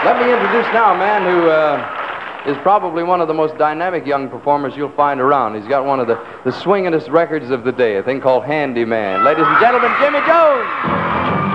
Let me introduce now a man who is probably one of the most dynamic young performers you'll find around. He's got one of the swingingest records of the day, a thing called Handyman. Ladies and gentlemen, Jimmy Jones!